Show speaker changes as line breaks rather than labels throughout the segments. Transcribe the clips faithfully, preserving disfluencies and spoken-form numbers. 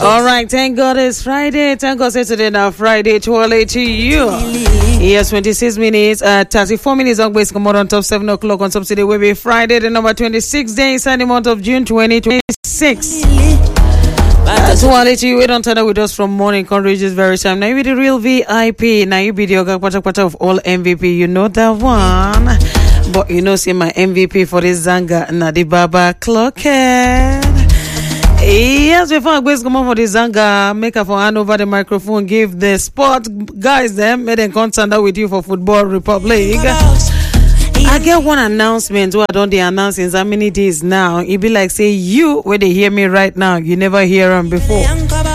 All right, thank God it's Friday. Thank God it's today now Friday. Twirly to you. Yes, twenty-six minutes, uh, thirty-four minutes on base. Come on top seven o'clock on Subsidy. Will be Friday, the number twenty-six days in the month of June twenty twenty-six. That's Twirly to you. Wait on turn with us from morning. Conrageous very time. Now you be the real V I P. Now you be the Oga Pata Pata of all M V P. You know that one. But you know, see my M V P for this Zanga Nadi Baba Clockhead. Yes, before I go come on for the Zanga, make her for hand over the microphone, give the sport guys them, made in contact with you for Football Republic. I get one announcement where I don't they announce in so many days now. It be like say you where they hear me right now, you never hear them before.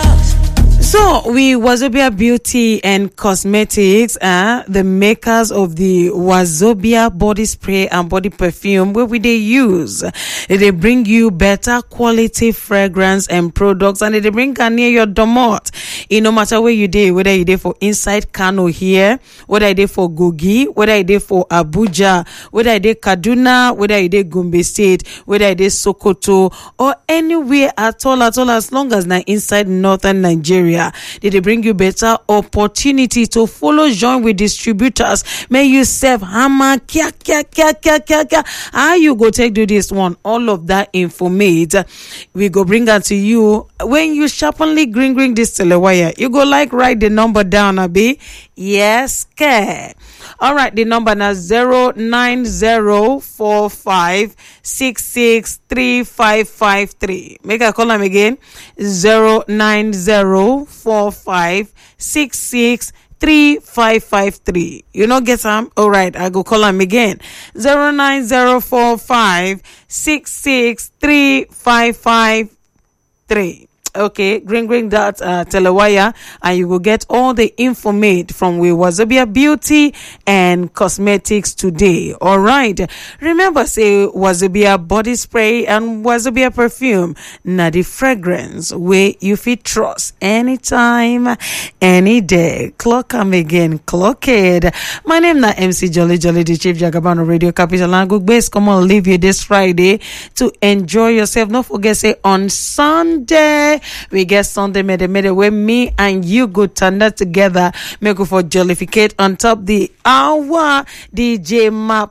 So, we Wazobia Beauty and Cosmetics, uh, the makers of the Wazobia body spray and body perfume, where we they use. They bring you better quality fragrance and products, and they bring can near your domot. It no matter where you day, whether you day for inside Kano here, whether you day for Gogi, whether you day for Abuja, whether you day Kaduna, whether you day Gombe State, whether you day Sokoto, or anywhere at all, at all, as long as na inside northern Nigeria. Did they bring you better opportunity to follow, join with distributors? May you serve hammer, kia, kia, kia, kia, kia, kia. How you go take do this one? All of that informate. We go bring that to you. When you sharply green green this telewire, you go like write the number down, Abi. Yes, care. All right, the number now zero nine zero four five six six three five five three. Make a call them again. Zero nine zero four five six six three five five three. You know, get some. All right, I go call them again. Zero nine zero four five six six three five five three. Okay, green green that uh, telewire, and you will get all the information from we Wazobia Beauty and Cosmetics today. All right, remember say Wazobia body spray and Wazobia perfume, na the fragrance where you fit trust anytime, any day. Clock come again, clock it. My name na M C Jolly Jolly, the Chief Jagabano Radio Capital and good base. Come on, leave you this Friday to enjoy yourself. Don't forget say on Sunday. We get Sunday made made where me and you go turn that together. Make for jollificate on top the hour. D J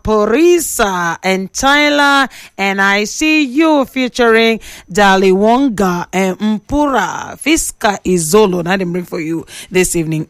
Maporisa and Tyler, and I see you featuring Dali Wonga and Mpura Fiska Izolo. Now they bring for you this evening.